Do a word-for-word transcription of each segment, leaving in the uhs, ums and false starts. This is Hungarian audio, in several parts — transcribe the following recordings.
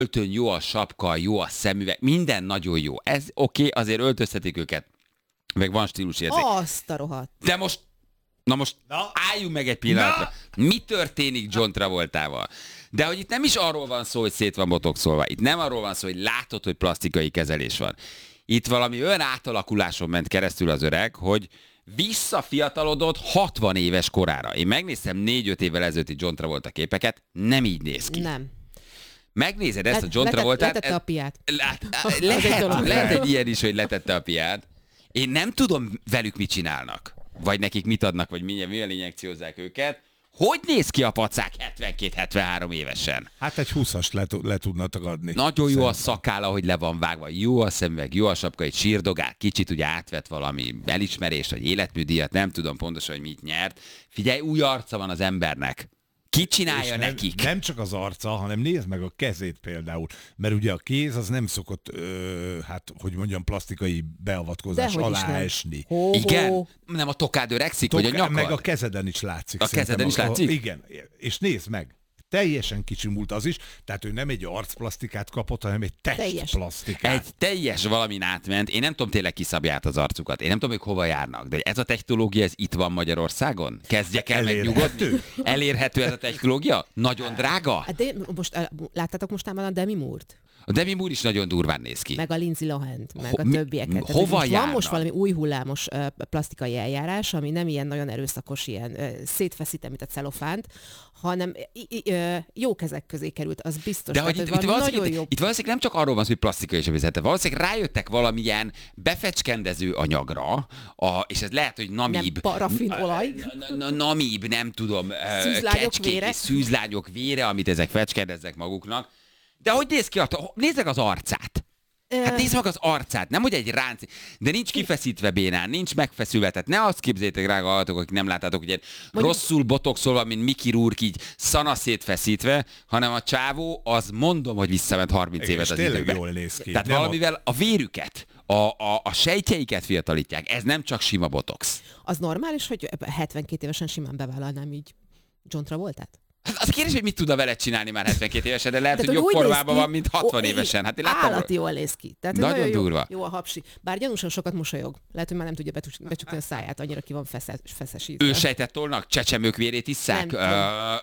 öltöny, jó a sapka, jó a szemüveg, minden nagyon jó. Ez oké, okay, azért öltöztetik őket, meg van stílusérzék. Azt a rohadt. De most, na most Na. álljunk meg egy pillanatra. Na. Mi történik John Travoltával? De hogy itt nem is arról van szó, hogy szét van botoxolva. Itt nem arról van szó, hogy látod, hogy plastikai kezelés van. Itt valami olyan átalakuláson ment keresztül az öreg, hogy visszafiatalodott hatvan éves korára. Én megnéztem négy-öt évvel ezelőtti John Travolta képeket, nem így néz ki. Nem. Megnézed ezt Let, a John Travoltát? Letette a piát. Lát, lehet, lehet egy ilyen is, hogy letette a piát. Én nem tudom velük mit csinálnak. Vagy nekik mit adnak, vagy milyen, milyen injekciózzák őket. Hogy néz ki a pacák hetvenkét-hetvenhárom évesen? Hát egy húszast le, le tudnatok adni. Nagyon jó a szakála, hogy le van vágva, jó a szemüveg, jó a sapka, egy sírdogál, kicsit ugye átvett valami elismerést, vagy életműdíjat, nem tudom pontosan, hogy mit nyert. Figyelj, új arca van az embernek. Ki csinálja nem, nekik? Nem csak az arca, hanem nézd meg a kezét például. Mert ugye a kéz az nem szokott, ö, hát hogy mondjam, plastikai beavatkozás Dehogy alá is nem. esni. Hó, Igen? hó. Nem a tokád öregszik, Tok- vagy a nyakad? Meg a kezeden is látszik. A kezeden is A- látszik? Igen. És nézd meg. Teljesen kicsimult az is, tehát ő nem egy arcplasztikát kapott, hanem egy Teljes. testplasztikát. Egy teljes valamin átment. Én nem tudom tényleg kiszabját az arcukat. Én nem tudom, hogy hova járnak. De ez a technológia, ez itt van Magyarországon? Kezdjek el Elérhető. megnyugodni? Elérhető ez a technológia? Nagyon drága? Hát de most, eh, láttátok mostában a Demi Moore-t? A Demi Moore is nagyon durván néz ki. Meg a Lindsay Lohan-t, meg Ho- a mi- többieket. Tehát, hova most van járnak? most valami új hullámos uh, plastikai eljárás, ami nem ilyen nagyon erőszakos, ilyen uh, szétfeszítem, mint a celofánt, hanem i- i- uh, jó kezek közé került, az biztos. De hogy Tehát, itt, itt, valami valószínűleg, nagyon itt, jó. itt valószínűleg nem csak arról van szó, hogy plastikai is a vizete. Valószínűleg rájöttek valamilyen befecskendező anyagra, a, és ez lehet, hogy Nem namíb. parafinolaj. Na- na- Namíb, nem tudom, ö, Szűzlányok kecskék vére. és szűzlányok vére, amit ezek fecskendeznek maguknak. De hogy néz ki? a- Nézd meg az arcát. Hát nézd meg az arcát, nem hogy egy ránc, de nincs kifeszítve bénán, nincs megfeszülve, tehát ne azt képzeljétek, drága hallgatók, akik nem láttátok, hogy egy Mondjuk- rosszul botoxolva, mint Mickey Rourke, így szana szétfeszítve, hanem a csávó, az mondom, hogy visszament harminc Igen, évet és az tényleg időben. jól néz ki. Tehát Nem a- valamivel a vérüket, a, a, a sejtjeiket fiatalítják, ez nem csak sima botox. Az normális, hogy hetvenkét évesen simán bevállalnám így John Travoltát? Hát az a kérdés, hogy mit tudna veled csinálni már hetvenkét évesen, de lehet, Tehát, hogy jobb úgy néz formában ki- van, mint hatvan Ó, évesen. Hát én láttam, állati jól néz ki. Tehát hogy Nagyon nagyon durva. Jó, jó a hapsi. Bár gyanúsan sokat mosolyog. Lehet, hogy már nem tudja betus- becsukni a száját, annyira ki van feszes, feszesítve. ő sejtett tolnak, csecsemők vérét isszák, Nem ö,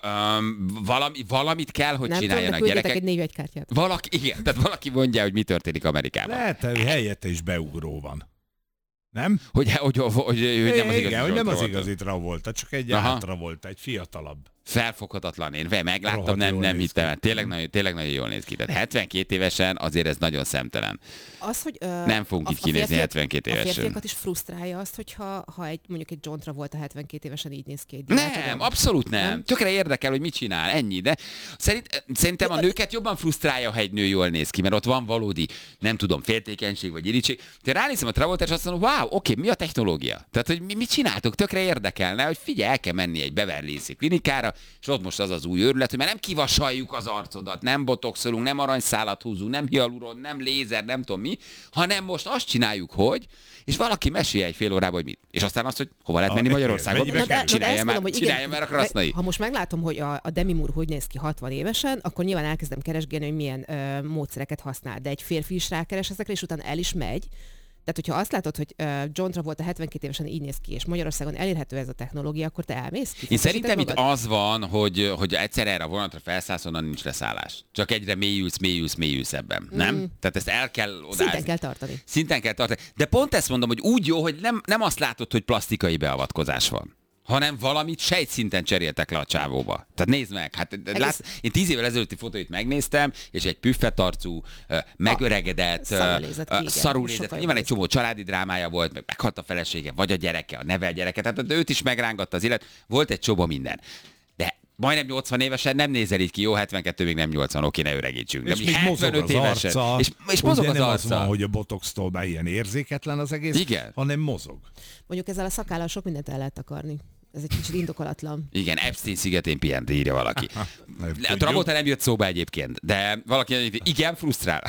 ö, valami, valamit kell, hogy nem tudom, de csináljanak küldjetek gyerekek. egy névjegykártyát. Valaki, igen, tehát valaki mondja, hogy mi történik Amerikában. Lehet, hogy helyette is beugró van. Nem? Hogy, hogy, hogy, hogy, hogy nem az igazi Igen, hogy nem az Travolta. igazi Travolta, csak egy Aha. átra volt, egy fiatalabb. Felfoghatatlan. Én ve- megláttam, Rohadt nem, jól nem néz hittem. ki. Tényleg nagyon, tényleg nagyon jól néz ki. Tehát hetvenkét évesen azért ez nagyon szemtelen. Az, hogy, ö, Nem fogunk a- így a kinézni férfiak- hetvenkét A évesen. férfiakat is frusztrálja azt, hogyha ha egy, mondjuk egy John Travolta hetvenkét évesen így néz ki egy Nem, diátodon. abszolút nem. Nem? Tökre érdekel, hogy mit csinál, ennyi. De szerint, szerintem a nőket jobban frusztrálja, ha egy nő jól néz ki, mert ott van valódi, nem tudom, féltékenység vagy irítség. Te ránézem a Travolta, és azt mondom, wow, oké, mi a technológia? Tehát, hogy mi, mit csináltok? Tökre érdekelne, hogy figyelj, el kell menni egy Beverly Hills klinikára, és ott most az az új őrület, hogy már nem kivasaljuk az arcodat, nem botoxolunk, nem aranyszálat húzunk, nem hialuron, nem lézer, nem tudom mi, hanem most azt csináljuk, hogy, és valaki mesélje egy fél órában, hogy mit. És aztán azt, hogy hova lehet menni A- Magyarországon. mennyibe kerül? Csinálja ezt már, mondom, hogy csinálja igen, már a krasznai. Ha most meglátom, hogy a, a Demi Moore hogy néz ki hatvan évesen, akkor nyilván elkezdem keresgélni, hogy milyen ö, módszereket használ. De egy férfi is rákeres ezekre, és utána el is megy. Tehát, hogyha azt látod, hogy ö, John Travolta hetvenkét évesen így néz ki, és Magyarországon elérhető ez a technológia, akkor te elmész ki? Én szerintem itt magad? az van, hogy, hogy egyszer erre a vonatra felszállsz, onnan nincs leszállás. Csak egyre mélyülsz, mélyülsz, mélyülsz ebben. Nem? Mm. Tehát ezt el kell odázni. Szinten kell tartani. Szinten kell tartani. De pont ezt mondom, hogy úgy jó, hogy nem, nem azt látod, hogy plastikai beavatkozás van, hanem valamit sejtszinten cseréltek le a csávóba. Tehát nézd meg, hát Egész... lát, én tíz évvel ezelőtti fotóit megnéztem, és egy püffetarcú, megöregedett, szarul nézett ki, igen. szarul nézett. Sokkal Nyilván egy jobban csomó családi drámája volt, meg meghalt a felesége, vagy a gyereke, a nevel gyereke, tehát őt is megrángatta az élet, volt egy csomó minden. De majdnem nyolcvan évesen nem nézel így ki, jó, hetvenkettő még nem nyolcvan, oké, ne öregítsünk. De És mi még mozog hetvenöt az évesen. arca. És, és mozog Ugye az nem az arca. van, hogy a botoxtól be ilyen érzéketlen az egész, Igen. hanem mozog. Mondjuk ezzel a szakállal sok mindent el lehet takarni. Ez egy kicsit indokolatlan. Igen, Epstein szigetén pihent, írja valaki. Nem A tudjuk. Travolta nem jött szóba egyébként, de valaki mondja, igen, frusztrál.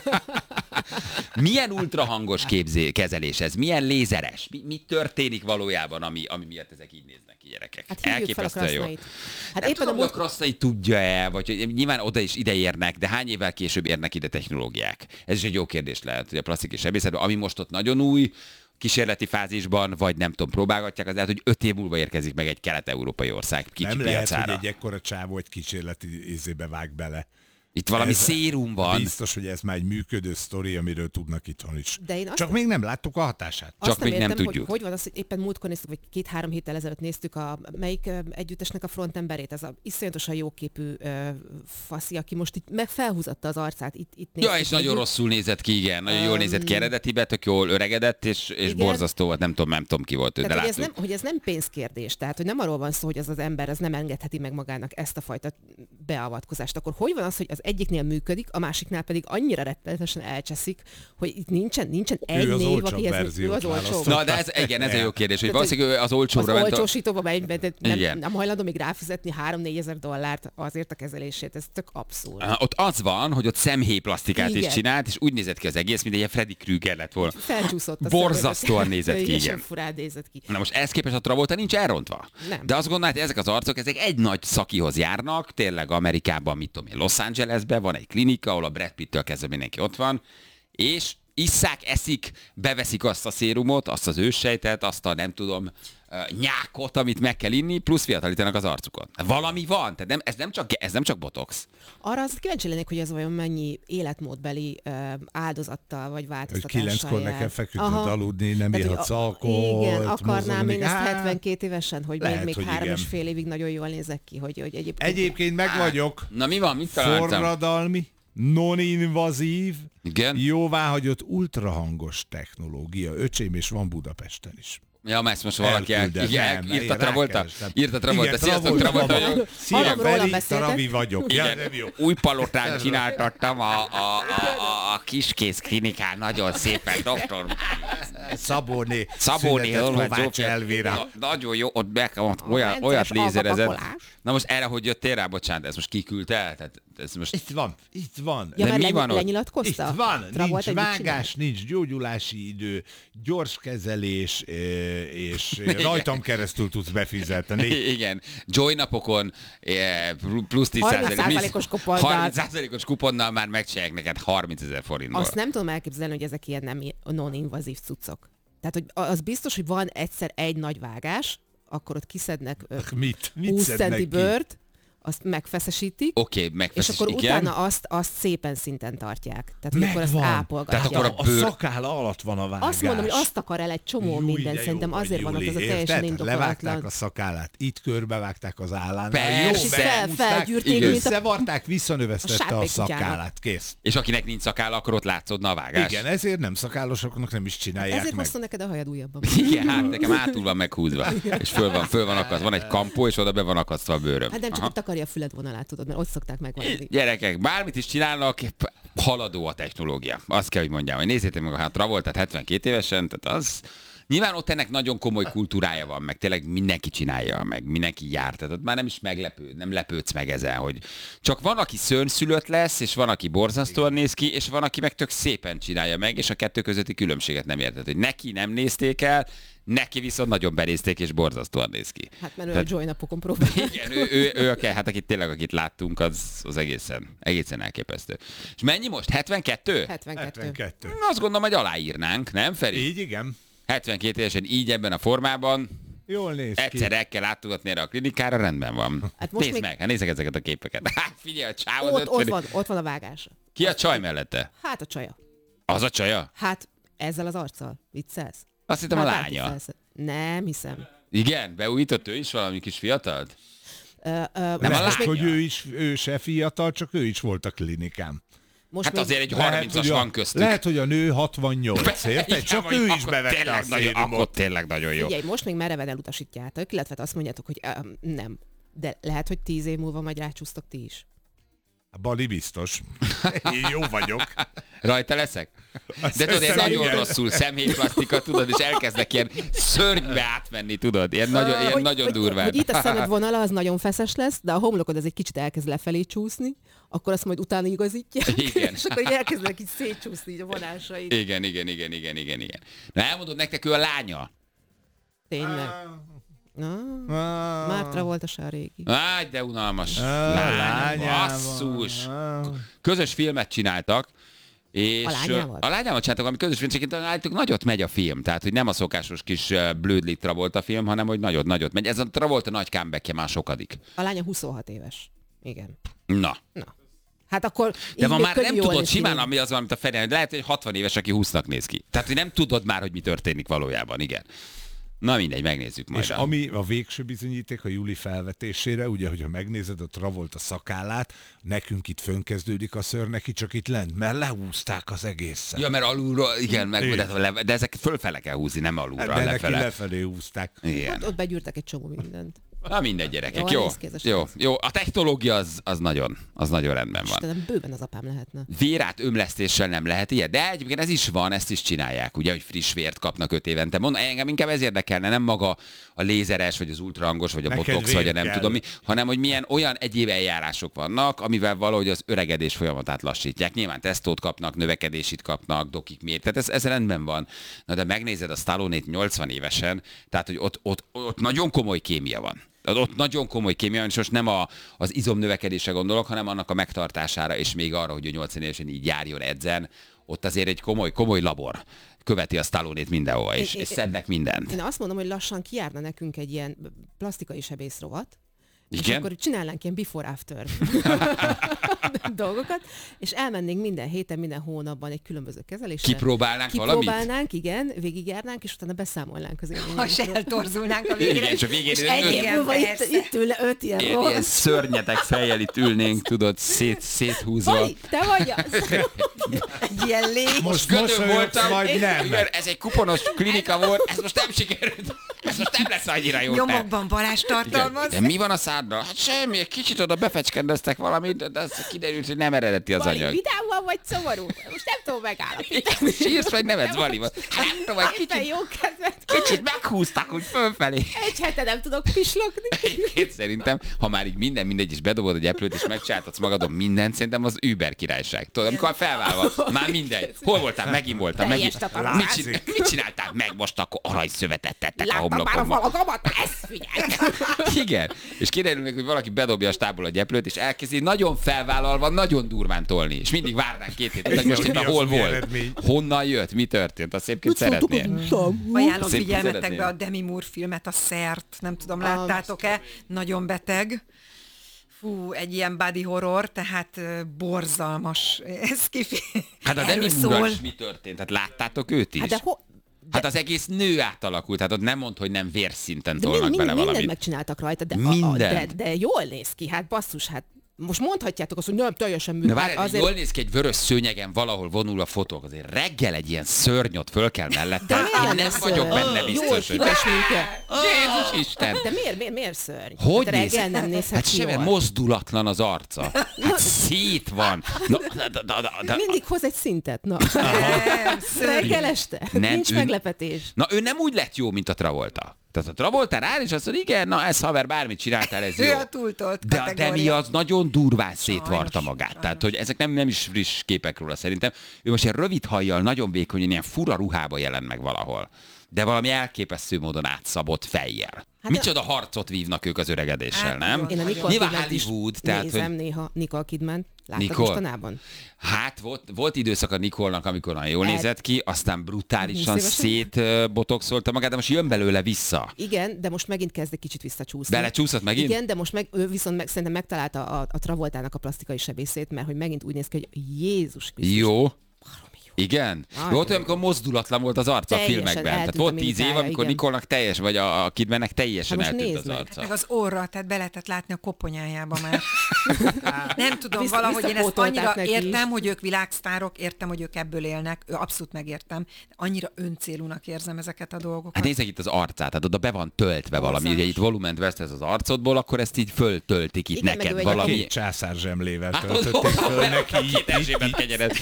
Milyen ultrahangos képzé, kezelés ez? Milyen lézeres? Mi, mi történik valójában, ami, ami miatt ezek így néznek ki? ki, gyerekek. Hát hívjuk fel a Elképesztően jó. krasznait. Hát Nem éppen tudom, a hogy a múlt... krasszai tudja-e, vagy hogy nyilván oda is ide érnek, de hány évvel később érnek ide technológiák? Ez is egy jó kérdés lehet, hogy a plastik és sebészetben, ami most ott nagyon új, kísérleti fázisban, vagy nem tudom, próbálgatják, az lehet, hogy öt év múlva érkezik meg egy kelet-európai ország kicsi Nem lehet, piacára. hogy egy ekkora csávó egy kísérleti izébe vág bele. Itt valami Ez- szérum van. Biztos, hogy ez már egy működő sztori, amiről tudnak itthon is. De én azt- Csak még nem láttuk a hatását. Csak Azt nem még nem értem, tudjuk. Hogy, hogy van az, hogy éppen múltkor néztük, vagy két-három héttel ezelőtt néztük a melyik ö, együttesnek a frontemberét, ez a iszonyatosan jóképű ö, faszi, aki most itt meg felhúzatta az arcát. Itt, itt Ja, néztük és nagyon együtt. rosszul nézett ki, igen. Nagyon jól nézett ki eredetibe, tök jól öregedett, és, és Igen. borzasztó volt. Nem tudom, nem tudom ki volt ő, de Tehát, hogy ez, láttuk. nem, hogy ez nem pénzkérdés, tehát hogy nem arról van szó, hogy az az ember az nem engedheti meg magának ezt a fajta beavatkozást. Akkor hogy van az, hogy az egyiknél működik, a másiknál pedig annyira rettenetesen elcseszik, hogy itt nincsen, nincsen egy az név, olcsóbb akihez ő verziót az olcsó. választotta. Na, de ez, igen, ez a jó kérdés, hogy Tehát, hogy valószínűleg ő az olcsóbra Az ment. a- olcsósítóba megy, de nem, Igen. nem hajlandó még ráfizetni három-négy ezer dollárt azért a kezelését, ez tök abszurd. Ah, Ott az van, hogy ott szemhéjplastikát is Igen. csinált, és úgy nézett ki az egész, mint egy ilyen Freddy Krueger lett volna. Felcsúszott a Borzasztóan szembe. nézett ki, Teljesen igen. furán nézett ki. Na most ehhez képest a Travolta nincs elrontva. Nem. De azt gondolod, hogy ezek az arcok, ezek egy nagy szakihoz járnak, tényleg Amerikában, mit tudom én, Los Angelesben van egy klinika, ahol a Brad Pitt-től kezdve mindenki ott van, és isszák, eszik, beveszik azt a szérumot, azt az őssejtet, azt a nem tudom, ö, nyákot, amit meg kell inni, plusz fiatalítanak az arcukon. Valami van, tehát nem, ez, nem csak, ez nem csak botox. Arra az kíváncsi lennék, hogy ez vajon mennyi életmódbeli ö, áldozattal vagy Hogy változtatással kilenckor jár. nekem feküdnöd, Aha. aludni, nem Tehát, hogy írhatsz a- alkoholt, Igen, akarnám mozogni. én ezt Á, hetvenkét évesen, hogy lehet, még, még hogy három igen. és fél évig nagyon jól nézek ki, hogy, hogy egyébként... Egyébként meg vagyok. Na mi van, mit találtam? Forradalmi, non-invazív, Igen? jóváhagyott ultrahangos technológia. Öcsém, és van Budapesten is. Ja, mert ezt most valaki el, Elküldem, igen, nem, írta én Travolta? rákerestem. Írta Travolta. Igen, Sziasztok, Travolta Travolta. vagyok. Szia, Hallom, rólam Feri, beszéltek. Travi vagyok. Ja, Igen, nem jó. új palotán csináltattam a, a, a, a, a kiskész klinikán, nagyon szépen, doktor Szabóné, Szabóné, született Horváth Kovács Zsófia. Elvira. Na, nagyon jó, ott be, ott olyan, rendszeres olyat lézerezett. alkapakolás. Na most erre, hogy jöttél rá, bocsánat, ez most kiküldte el? Tehát ez most... Itt van, itt van. Ja, De mert mi leny- van ott? Itt lenyilatkozta? van, Travolta nincs együtt csinál? vágás, nincs gyógyulási idő, gyors kezelés, eh, és rajtam keresztül tudsz befizetni. Igen, Joy napokon eh, plusz tíz harminc százalékos kuponnal. harminc százalékos kuponnal már megcsinálják neked harmincezer forintból. Azt nem tudom elképzelni, hogy ezek ilyen nem non-invazív cuccok. Tehát, hogy az biztos, hogy van egyszer egy nagy vágás, akkor ott kiszednek ö, Mit? Mit húsz szednek centi ki? bőrt, azt megfeszesítik, Oké, okay, és megfeszes, akkor igen. utána azt, azt szépen szinten tartják. Tehát, hogy akkor azt Megvan. ápolgatják. Tehát akkor A, a bőr- szakála alatt van a vágás. Azt mondom, hogy azt akar el egy csomó Júj, minden, de jó szerintem vagy, azért van ott Júli, ez a teljesen érted? indokolatlan. Levágták a szakálát, itt körbevágták az állán. Persze. Fel- felgyűrték, Igen. mint a- Összevarták, a visszanövesztette a, sárpékutyának. szakálát. Kész. És akinek nincs szakáll, akkor ott látszódna a vágás. Igen, ezért nem szakálosoknak nem is csinálják Ezért meg. hosszú neked a hajad újabban. Igen, hát nekem hátul van meghúzva, és föl van, föl van akasztva. Van egy kampó, és oda be van akasztva a bőröm. Hát nem csak Aha. ott takarja a füled vonalát, tudod, mert ott szokták megvágni. Gyerekek, bármit is csinálnak, haladó a technológia. Azt kell, hogy mondjam, hogy nézzétek meg a Travoltát hetvenkét évesen, tehát az... Nyilván ott ennek nagyon komoly kultúrája van, meg tényleg mindenki csinálja, meg mindenki jár. Tehát ott már nem is meglepő, nem lepődsz meg ezen, hogy csak van, aki szörnyszülött lesz, és van, aki borzasztóan néz ki, és van, aki meg tök szépen csinálja meg, és a kettő közötti különbséget nem érted, hogy neki nem nézték el, neki viszont nagyon benézték, és borzasztóan néz ki. Hát mert ő Tehát- a Joy napokon próbálja. Igen, ő, ő, ő, ő hát akit tényleg, akit láttunk, az, az egészen, egészen elképesztő. És mennyi most? hetvenkettő? hetvenkettő. hetvenkettő. Azt gondolom, hogy aláírnánk, nem Feri? Így igen. hetvenkét évesen így ebben a formában, Jól néz ki. egyszer el kell látogatni erre a klinikára, rendben van. Hát most Nézd még- meg, hát nézzek ezeket a képeket. Hát figyelj, a csáv az Ott, ott, ötven. van, ott van a vágása. Ki a csaj mellette? Hát a csaja. Az a csaja? Hát ezzel az arccal. Viccelsz? Azt hittem a Hát bárki lánya. felsz- Nem hiszem. Igen, beújított ő is valami kis fiatalt? Ö, ö, Nem a Lehet, lánya. hogy ő is, ő se fiatal, csak ő is volt a klinikán. most Hát még- azért egy Lehet, harmincas hogy a- van köztük. Lehet, hogy a nő hatvannyolc, érted? Igen, Csak vagy ő is akkor bevette a tényleg nagyon, szérumot. akkor tényleg nagyon jó. Figyelj, most még mereven elutasítjátok, illetve azt mondjátok, hogy ö, nem. De lehet, hogy tíz év múlva majd rácsúsztok ti is. A Bali biztos. Én jó vagyok. Rajta leszek? De tudod, ilyen Szerintem nagyon igen. rosszul szemhéjplasztika, tudod, és elkezdek ilyen szörnybe átmenni, tudod, ilyen nagyon, ilyen hogy, nagyon hogy, durván. Hogy itt a szemed vonala az nagyon feszes lesz, de a homlokod az egy kicsit elkezd lefelé csúszni, akkor azt majd utána igazítják, Igen. és akkor így elkezdenek így szétcsúszni így a vonásaid. Igen, igen, igen, igen, igen, igen. Na elmondod nektek, ő a lánya. Tényleg. Ah, már Travolta se a régi. Áj, de unalmas. Ah, Lányom, lányával. basszus. Ah. Közös filmet csináltak, és A lányával? a lányával csináltak, ami közös film, csak itt állítok, nagyot megy a film. Tehát, hogy nem a szokásos kis uh, blödli Travolta film, hanem hogy nagyot, nagyot megy. Ez a Travolta nagy comebackje már sokadik. A lánya huszonhat éves. Igen. Na. Na. Hát akkor... De ma már nem tudod néz ki. simán, ami az van, amit a Feri, lehet, hogy hatvan éves, aki húsznak néz ki. Tehát, hogy nem tudod már, hogy mi történik valójában, igen. Na mindegy, megnézzük majd. És ami a végső bizonyíték a Juli felvetésére, ugye, hogyha megnézed a Travolta szakállát, nekünk itt fönkezdődik a szőr, neki csak itt lent, mert lehúzták az egészet. Ja, mert alulról, igen, meg, Igen. de, de ezek fölfele kell húzni, nem alulra, de neki lefele. lefelé húzták. Igen. Ott, ott begyűrtek egy csomó mindent. Na mindegy, gyerekek, Jó, jó, néz ki ez a jó, srác. jó. A technológia az, az, nagyon, az nagyon rendben van. Istenem, bőven az apám lehetne. Vérát ömlesztéssel nem lehet ilyet, de egyébként ez is van, ezt is csinálják, ugye, hogy friss vért kapnak öt évente. Mondom, engem inkább ez érdekelne, nem maga a lézeres, vagy az ultrahangos, vagy a Neked botox, vagy a vér nem kell. tudom mi, hanem hogy milyen olyan egyéb eljárások vannak, amivel valahogy az öregedés folyamatát lassítják. Nyilván tesztót kapnak, növekedését kapnak, dokik miért. Tehát ez, ez rendben van. Na de megnézed a Stallone-t nyolcvan évesen, tehát hogy ott, ott, ott nagyon komoly kémia van. Ott nagyon komoly kémia, és most nem a, az izomnövekedésre gondolok, hanem annak a megtartására, és még arra, hogy ő nyolcvan évesen így járjon, edzen. Ott azért egy komoly, komoly labor követi a Stallone-t mindenhova, és, Én- és én- szednek mindent. Én azt mondom, hogy lassan kijárna nekünk egy ilyen plastikai sebész rovat, és Igen? akkor csinálnánk ilyen before-after dolgokat, és elmennénk minden héten, minden hónapban egy különböző kezelésre. Kipróbálnánk valamit? Kipróbálnánk, igen, végigjárnánk, és utána beszámolnánk az Ha se élményeinkről. eltorzulnánk a végére. Igen, csak végén és egy- egy Egy év igen, múlva itt, persze. itt ül öt ilyen Ilyen, ilyen rossz. szörnyetek fejjel itt ülnénk, tudod, szét, széthúzva. Vali, te vagy az? Egy ilyen légy. Most Gödör mosolyogsz, voltam, vagy nem. igen, ez egy kuponos klinika volt, ez most nem sikerült, ez most nem lesz annyira jó. Nyomokban Balázs Igen. tartalmaz. De mi van a száddal? Hát semmi, egy kicsit oda befecskendeztek valamit, de az kiderült, hogy nem eredeti az Vali, anyag. vidámban vagy szomorú? Most nem tudom megállapítani. Sírsz vagy nevetsz, Vali? Hát nem tudom, egy Éppen kicsit, jó kedvet. kicsit meghúzták úgy fölfelé. Egy hete nem tudok pislogni. Egyébként szerintem, ha már így minden mindegy, és bedobod egy eplőt, és megcsináltatsz magadon mindent, szerintem az Uber királyság. Tudod, amikor felválva, már mindegy. Hol voltál? Megint voltam. Teljes Megint. takarás. Mit, csin- mit csináltál meg most akkor aranyszövetet tettek a Láttam már a homlokomba? falagamat, ezt figyelj! Igen. És kiderül még, hogy valaki bedobja a stából a gyeplőt, és elkezdi nagyon felvállalva, nagyon durván tolni. És mindig várnánk két hétet, hogy most hogy mi éppen az, hol mi volt. eredmény. Honnan jött, mi történt. Azt egyébként szeretném. Ajánlom Szép figyelmetekbe szeretném. a Demi Moore filmet, a Szert. Nem tudom, láttátok-e? Nagyon beteg. Fú, egy ilyen body horror, tehát ö, borzalmas. Ez kifi. Hát a Demi Erről Moore-ral szól. is mi történt? Hát láttátok őt is? Hát de ho- Hát az egész nő átalakult, hát ott nem mond, hogy nem vérszinten De tolnak mind, mind, bele mindent valamit. megcsináltak rajta, de, a, a, de, Mindent. de jól néz ki, hát basszus, hát most mondhatjátok azt, hogy nem teljesen Na működik. várj, Hát azért... jól néz ki egy vörös szőnyegen valahol vonul a fotók, azért reggel egy ilyen szörnyot föl kell mellette. miért Én lenne nem szörny? vagyok benne Jól biztos, hogy... kivesményke. Jézus Isten! De miért, miért, miért szörny? Hogy hát néz? reggel nem nézhet Hát ki semmi, jól. mozdulatlan az arca. Hát szét van. Na, da, da, da, da, Mindig hoz egy szintet, na. Nem, szörnyű. Reggel este. Nem, Nincs ő- meglepetés. Na ő nem úgy lett jó, mint a Travolta. Tehát a Travolta rá, és azt mondja, igen, na ez haver, bármit csináltál, ez Ő jó. a túltolt De a kategória. Demi az nagyon durván szétvarta Sajnos, magát. sajnos. Tehát, hogy ezek nem, nem is friss képek róla szerintem. Ő most egy rövid hajjal, nagyon vékonyan, ilyen fura ruhába jelent meg valahol. De valami elképesztő módon átszabott fejjel. Hát Micsoda harcot vívnak ők az öregedéssel, Hát, nem? nagyon, Én a nagyon. Nicole Nyilván Kidman-t is Hollywood, tehát, nézem hogy- néha Nicole Kidman. Láttad Nicole? mostanában? Hát volt, volt időszak a Nikolnak, amikor nagyon jól El- nézett ki, aztán brutálisan húsz évesen? szétbotoxolta magát, de most jön belőle vissza. Igen, de most megint kezd egy kicsit visszacsúszni. Belecsúszott megint? Igen, de most meg, ő viszont meg, szerintem megtalálta a, a Travoltának a plastikai sebészét, mert hogy megint úgy néz ki, hogy Jézus Krisztus. Jó. baromi jó. Igen? Nagyon Volt olyan, jó. amikor mozdulatlan volt az arca a Teljesen filmekben. Tehát eltűnt volt a tíz év, mimikája, amikor igen. Nikolnak teljes, vagy a, a Kidmannek teljesen Hát most eltűnt nézd az meg. arca. Meg az orra, tehát be lehetett látni a koponyájába már. Nem tudom, Vissza- valahogy én ezt visszafótolták annyira neki is. értem, hogy ők világsztárok, értem, hogy ők ebből élnek, ő abszolút megértem, de annyira öncélúnak érzem ezeket a dolgokat. Hát nézzek itt az arcát, tehát oda be van töltve valami, Borzalmas. ugye itt volument vesztesz az arcodból, akkor ezt így föltöltik itt Igen, meg neked ő egy- valami. Két császár zsemlével Hát, töltötték föl neki. így- Két Erzsébet kenyered.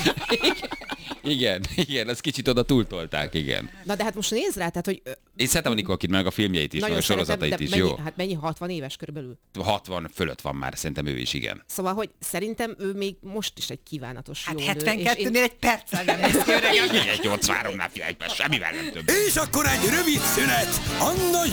Igen, igen, ezt kicsit oda túltolták, igen. Na de hát most nézd rá, tehát hogy ö, Én szeretem a Nicole Kidman, meg a filmjeit is, meg nagyon a szeretem, sorozatait de is, mennyi, jó? hát mennyi, hatvan éves körülbelül. hatvan fölött van már, szerintem ő is, igen. Szóval, hogy szerintem ő még most is egy kívánatos Hát jó nő, és hetvenkettőnél egy perccel nem néz ki öreg. egy nyolcvanháromnál figyelj, semmivel nem több. És akkor egy rövid szünet, Anna